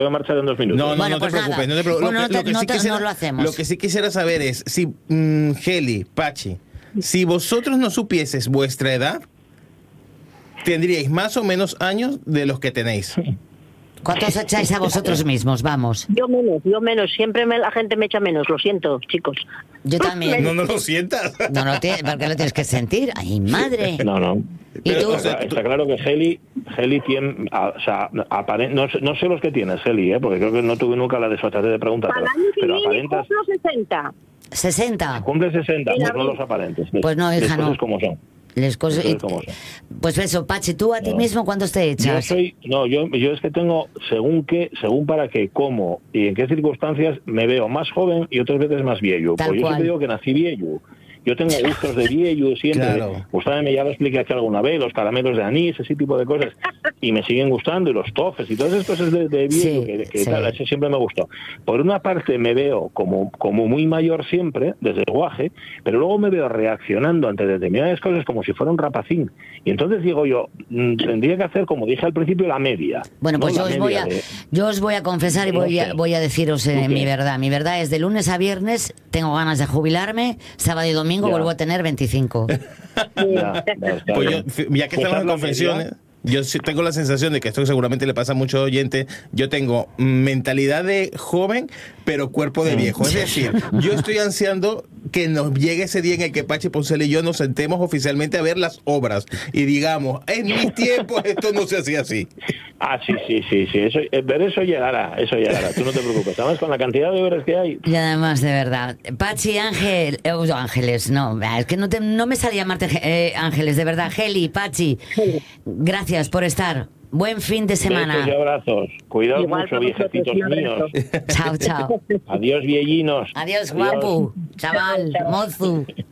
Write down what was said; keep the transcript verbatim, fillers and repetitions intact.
voy a marchar en dos minutos. No, no, Bueno, no pues te preocupes. nada. No te preocupes. Bueno, lo, que, no lo, te- que no sí te- quisiera, no lo hacemos. lo que sí quisiera saber es si mm, Heli, Pachi, si vosotros no supieses vuestra edad, tendríais más o menos años de los que tenéis. ¿Cuántos echáis a vosotros mismos? Vamos. Yo menos, yo menos. Siempre me, la gente me echa menos, lo siento, chicos. Yo también. No, no lo sientas. No, no, te- ¿por qué lo tienes que sentir? ¡Ay, madre! No, no. ¿Y Pero, tú? o sea, Está, está claro que Heli, Heli tiene, a- o sea, apare- no, sé- no sé los que tienes, Heli, ¿eh? Porque creo que no tuve nunca la desfachatez de preguntar, Para pero, el año que pero viene aparentas, cumplo sesenta. ¿sesenta? cumple sesenta, En pues no abril. los aparentes. Pues no, hija, Las cosas no. como son. Les cos- Eso es como son. Pues eso, Pachi, tú a ti No. mismo, ¿cuántos te Yo echas? soy, no, yo, yo es que tengo, según qué, según para qué, cómo y en qué circunstancias, me veo más joven y otras veces más viejo. Tal Pues yo cual. siempre digo que nací viejo. Yo tengo gustos de viejo siempre. Claro. Gustándome, ya lo expliqué aquí alguna vez, los caramelos de anís, ese tipo de cosas. Y me siguen gustando, y los tofes y todas esas cosas de, de viejo, Sí, que, que sí. tal, eso siempre me gustó. Por una parte me veo como, como muy mayor siempre, desde el guaje, pero luego me veo reaccionando ante determinadas cosas como si fuera un rapacín. Y entonces digo yo, mm, tendría que hacer, como dije al principio, la media. Bueno, ¿no? pues yo La os, voy media a, de- yo os voy a confesar y No voy sé. a, voy a deciros eh, ¿Tú qué? mi verdad. Mi verdad es de lunes a viernes, tengo ganas de jubilarme, sábado y domingo Ya. vuelvo a tener veinticinco. Ya, ya está Pues bien. yo, ya que Pues estamos en haz la confesiones, media. yo sí tengo la sensación de que esto seguramente le pasa a muchos oyentes. Yo tengo mentalidad de joven, pero cuerpo de viejo. Es decir, yo estoy ansiando que nos llegue ese día en el que Pachi Poncela y yo nos sentemos oficialmente a ver las obras y digamos, en mis tiempos esto no se hacía así. Ah, sí, sí, sí, sí, eso, eh, pero eso llegará, eso llegará, tú no te preocupes. Además, con la cantidad de horas que hay, Y además, de verdad, Pachi, Ángel, eh, oh, Ángeles, no, es que no, te- no me salía llamarte eh, Ángeles, de verdad, Heli, Pachi, gracias por estar. Buen fin de besos y semana. abrazos. Cuidaos Igual mucho, para vosotros, viejecitos un abrazo. míos. Chao, chao. Adiós, viejinos. Adiós, guapo, chaval, mozu.